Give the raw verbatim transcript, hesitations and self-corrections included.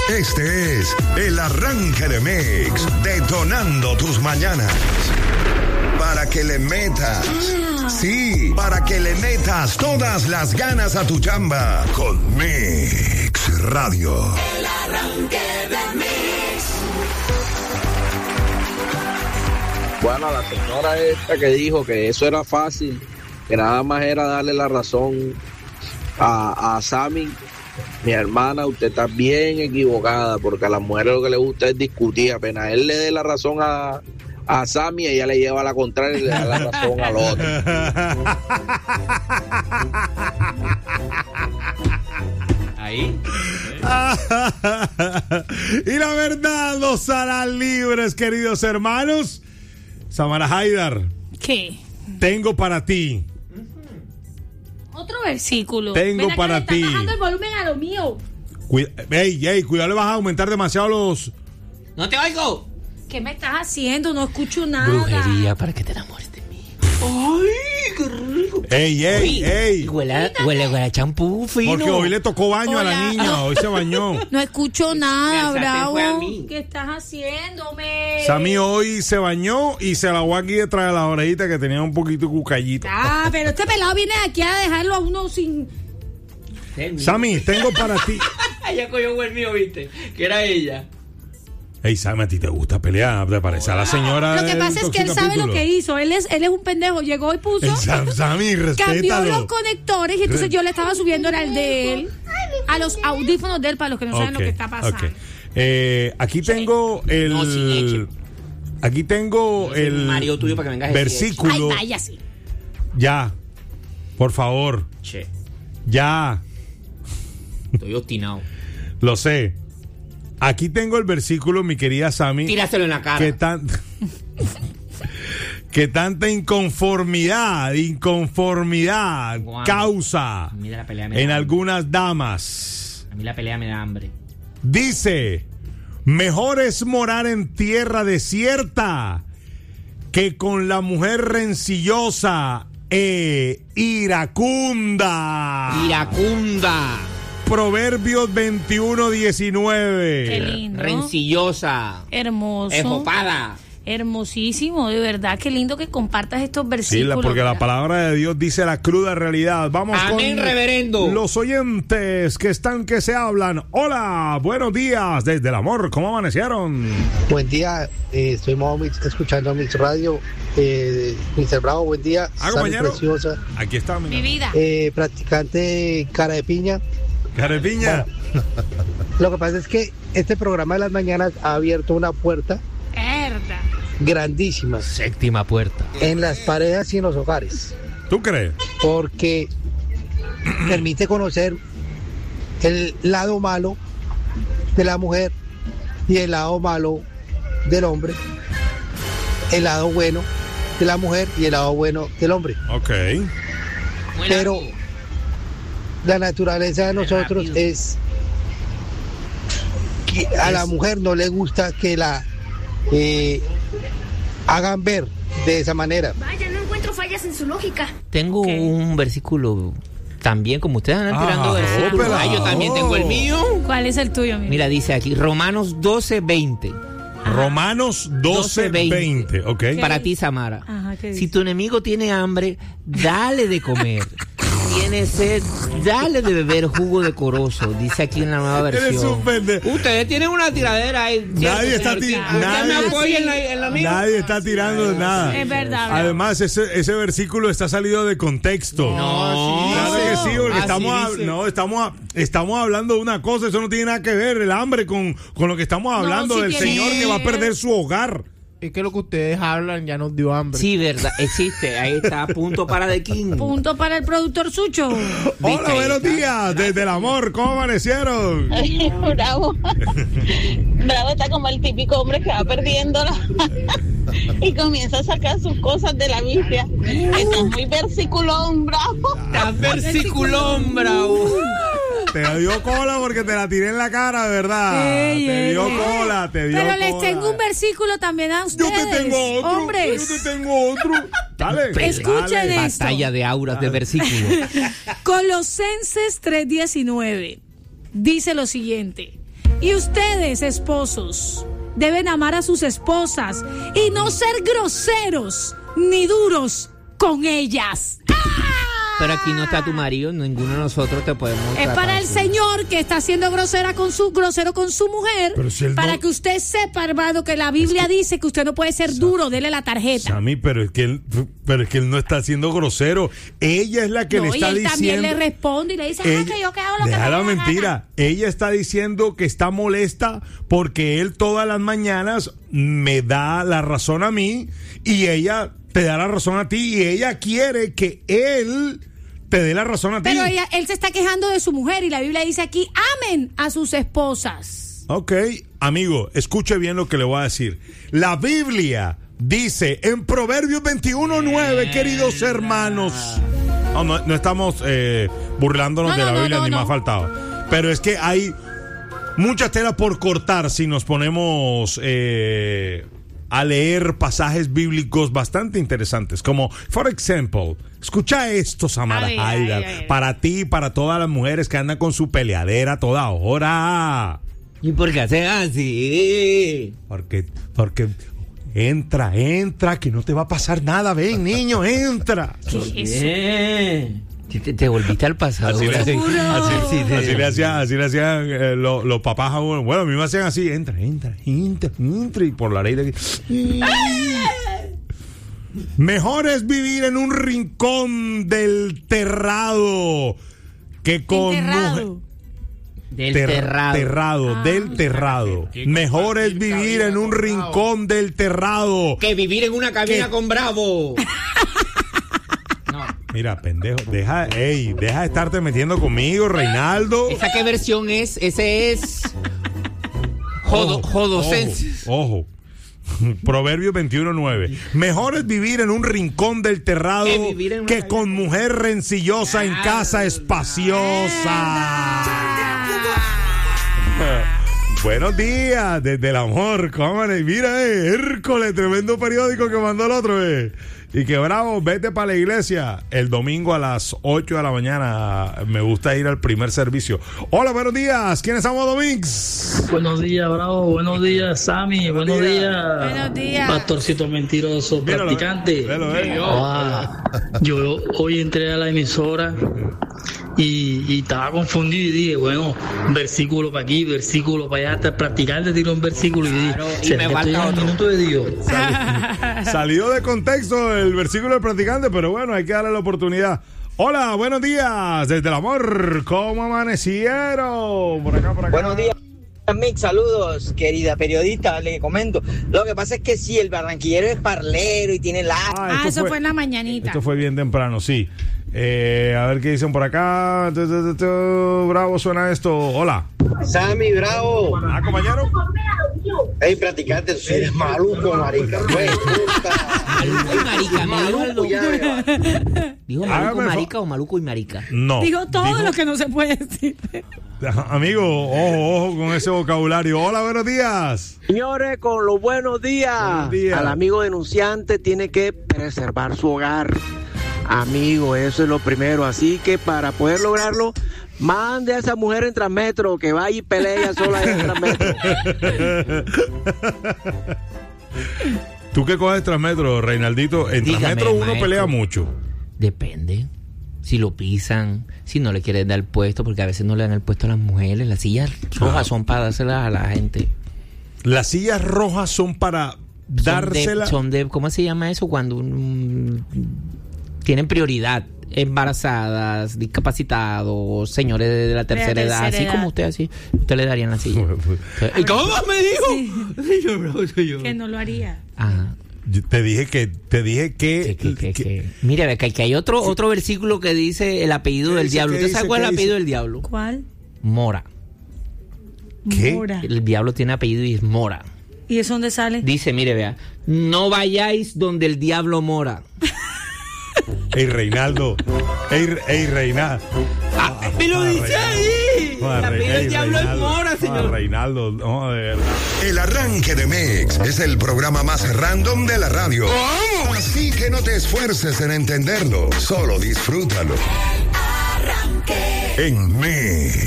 Este es el arranque de Mix, detonando tus mañanas. Para que le metas, sí, para que le metas todas las ganas a tu chamba con Mix Radio. El arranque de Mix. Bueno, la señora esta que dijo que eso era fácil, que nada más era darle la razón a, a Sammy. Mi hermana, usted está bien equivocada, porque a las mujeres lo que le gusta es discutir. Apenas él le dé la razón a, a Sammy, ella le lleva la contraria y le da la razón al otro. Ahí. Y la verdad los hará libres, queridos hermanos. Samara Haidar. ¿Qué? Tengo para ti. Otro versículo. Tengo Ven, para le ti. Está bajando el volumen a lo mío. Cuida, ey, ey, cuidado, le vas a aumentar demasiado los. ¡No te oigo! ¿Qué me estás haciendo? No escucho nada. Brujería para que te enamores de mí. ¡Ay, qué rico! Ey, ey, Uy, ey. Huele, huele, huele a champú fino. Porque hoy le tocó baño Hola. a la niña, hoy se bañó. No escucho nada, Me alzaste, fue a Bravo. mí. ¿Qué estás haciéndome? Sammy hoy se bañó y se lavó aquí detrás de la orejita que tenía un poquito de cucayito. Ah, pero este pelado viene aquí a dejarlo a uno sin... Sammy, tengo para ti. Ella cogió el mío, viste, que era ella. Ey, Sammy, a ti te gusta pelear, te parece a la señora. Lo que del pasa es que él sabe lo Toxicapítulo. que hizo. Él es, él es un pendejo. Llegó y puso... Ey, Sam- Sammy, Cambió respétalo. los conectores y entonces yo le estaba subiendo era el de él a los audífonos de él para los que no saben Ok, lo que está pasando. ok. Eh, aquí tengo el. No, sin leche. Aquí tengo Yo soy el marido tuyo para que vengas a decir versículo. Ay, vaya, sí. Ya, por favor, Che, ya, estoy obstinado. lo sé. Aquí tengo el versículo, mi querida Sammy. Tíraselo en la cara. Que tan que tanta inconformidad, inconformidad Guau. causa A mí la pelea me da en hambre. algunas damas. A mí la pelea me da hambre. Dice, mejor es morar en tierra desierta que con la mujer rencillosa e iracunda. Iracunda. Proverbios veintiuno Qué diecinueve. lindo. Rencillosa. Hermoso. Ejopada. Hermosísimo, de verdad, qué lindo que compartas estos Sí, versículos. la- porque la mira. palabra de Dios dice la cruda realidad. Vamos Amén, con reverendo. los oyentes que están que se hablan. Hola, buenos días desde el amor. ¿Cómo amanecieron? Buen día, eh, estoy Mix, escuchando Mix Radio. Eh, mister Bravo, buen día. Ah, Sally compañero. Preciosa, Aquí está mi Mi vida. eh, practicante cara de piña. Carepiña. Lo que pasa es que este programa de las mañanas ha abierto una puerta Herda. grandísima Séptima puerta. en las paredes y en los hogares, ¿Tú crees? porque permite conocer el lado malo de la mujer y el lado malo del hombre, el lado bueno de la mujer y el lado bueno del hombre. Ok. Pero la naturaleza de nosotros rápido. es que a la mujer no le gusta que la eh, hagan ver de esa manera. Vaya, no encuentro fallas en su lógica. Tengo ¿Qué? un versículo también, como ustedes andan tirando Ah, versículos. ópera. Ah, yo también tengo el mío. ¿Cuál es el tuyo, mi Mira, dice aquí, Romanos doce veinte. Romanos doce veinte. Ok. ¿Qué? Para ti, Samara. Ajá, ¿qué Si dice? tu enemigo tiene hambre, dale de comer. Tiene sed, dale de beber jugo decoroso. Dice aquí en la nueva Eres versión. un pendejo. Ustedes tienen una tiradera ahí. ¿cierto, Nadie está, señor ti- King? ¿Usted nadie, me apoya en la, en la mía? nadie está tirando nada. Es verdad, Bravo. Además, ese, ese versículo está salido de contexto. No, Claro que sí, porque Así estamos, a- dice. no, estamos, a- estamos hablando de una cosa, eso no tiene nada que ver, el hambre con, con lo que estamos hablando sí del tiene señor que que va a ver. perder su hogar. Es que lo que ustedes hablan ya nos dio hambre. Sí, verdad, existe. Ahí está, punto para The King. Punto para el productor Sucho. Hola, buenos días, desde el amor, ¿cómo amanecieron? Bravo. Bravo está como el típico hombre que va perdiendo la... y comienza a sacar sus cosas de la Biblia. Está muy versiculón, Bravo. Está versiculón, bravo. Te dio cola porque te la tiré en la cara, de verdad. Ey, te ey, dio ey. cola, te dio Pero cola. les tengo un versículo también a Yo ustedes. te tengo otro. Hombres. Yo te tengo otro. Dale. Escuchen dale. esto. Batalla de auras de versículos. Colosenses tres diecinueve dice lo siguiente: Y ustedes, esposos, deben amar a sus esposas y no ser groseros ni duros con ellas. Pero aquí no está tu marido, ninguno de nosotros te podemos Es para el señor que está siendo grosera con su, grosero con su mujer, si para no... que usted sepa, hermano, que la Biblia es que... dice que usted no puede ser duro, dele la tarjeta. Sammy, pero es que él, pero es que él no está siendo grosero. Ella es la que no, le está y él diciendo. También le responde y le dice, ella... ah, que yo que hago lo Deja que me la da mentira. gana. Ella está diciendo que está molesta porque él todas las mañanas me da la razón a mí y ella te da la razón a ti y ella quiere que él te dé la razón a ti. Pero ella, él se está quejando de su mujer y la Biblia dice aquí, amen a sus esposas. Ok, amigo, escuche bien lo que le voy a decir. La Biblia dice en Proverbios veintiuno nueve, queridos hermanos. No, no, no estamos eh, burlándonos no, de la no, Biblia, no, ni no. más faltaba. Pero es que hay mucha tela por cortar si nos ponemos... Eh, a leer pasajes bíblicos bastante interesantes, como, por ejemplo, escucha esto, Samara Haidar, para ti y para todas las mujeres que andan con su peleadera toda hora. ¿Y por qué hacen así? Porque, porque, entra, entra, que no te va a pasar nada, ven, niño, entra. ¿Qué es eso? Te, te volviste al pasado. Así le hacían, así, así, así le hacían, así le hacían eh, los, los papás a uno. Bueno, a mí me hacían así, entra, entra, entra, entra, y por la ley de aquí. Mejor es vivir en un rincón del terrado que con mujer. Del Ter- terrado. terrado ah. Del terrado. Mejor es vivir en un rincón del terrado que vivir en una cabina que... con Bravo. Mira, pendejo, deja, ey, deja de estarte metiendo conmigo, Reinaldo. ¿Esa qué versión es? Ese es Jodo, Jodocenses. Ojo, ojo. Proverbios veintiuno nueve. Mejor es vivir en un rincón del terrado que, que con mujer rencillosa ah, en casa espaciosa. Ah. Buenos días, desde el amor, cómo le mira, eh, Hércules, tremendo periódico que mandó el otro, eh. Y que bravo, vete para la iglesia el domingo a las ocho de la mañana. Me gusta ir al primer servicio. Hola, buenos días. ¿Quién es Sábado Mix? Buenos días, bravo. Buenos días, Sammy. Buenos, buenos días. días. Buenos días. Pastorcito mentiroso, míralo, practicante. Velo, velo. Ah, yo hoy entré a la emisora y, y estaba confundido y dije, bueno, versículo para aquí, versículo para allá. Hasta el practicante tiró un versículo y dije, claro, y me falta un minuto de Dios. Sal, salió de contexto el versículo del practicante, pero bueno, hay que darle la oportunidad. Hola, buenos días, desde el amor, ¿cómo amanecieron? Por acá, por acá. Buenos días, Mix, saludos, querida periodista, le comento. Lo que pasa es que sí, el barranquillero es parlero y tiene la... Ah, ah eso fue, fue en la mañanita. Esto fue bien temprano, sí. Eh, a ver qué dicen por acá. Bravo, suena esto. Hola. Sammy, bravo. Ah, compañero. Ey, practicante, tú eres maluco, marica. Maluco y marica, maluco. ¿Dijo maluco, marica o maluco y marica? No. Dijo todo dijo... lo que no se puede decir. Amigo, ojo, ojo con ese vocabulario. Hola, buenos días. Señores, con los buenos días. Buenos días. Al amigo denunciante tiene que preservar su hogar. Amigo, eso es lo primero. Así que para poder lograrlo, mande a esa mujer en Transmetro que vaya y pelea sola en Transmetro. ¿Tú qué coges Transmetro, Reinaldito? En Dígame, Transmetro uno maestro, pelea mucho. Depende. Si lo pisan, si no le quieren dar el puesto, porque a veces no le dan el puesto a las mujeres. Las sillas rojas ah. son para dárselas a la gente. Las sillas rojas son para dárselas. Son de, ¿cómo se llama eso? Cuando un, tienen prioridad. Embarazadas, discapacitados, señores de, de la tercera, de la tercera edad, edad, así como usted, así, usted le daría la silla. ¿Y cómo me dijo? Sí. Yo, bro, soy yo. Que no lo haría. Ajá. Yo te dije que, te dije que, que, que, que, que... Mira, que, que hay otro, sí. otro versículo que dice el apellido del diablo. ¿Usted sabe cuál es el apellido del diablo? ¿Cuál? Mora. ¿Qué? Mora. El diablo tiene apellido y es Mora. ¿Y eso dónde sale? Dice, mire, vea, no vayáis donde el diablo mora. Ey, Reinaldo. Ey, ey Reinaldo. Ah, me lo dice ahí. La pide el diablo es Mora, señor. Reinaldo, no, de verdad. El arranque de Mix es el programa más random de la radio. ¿Cómo? Así que no te esfuerces en entenderlo. Solo disfrútalo. El arranque. En Mix.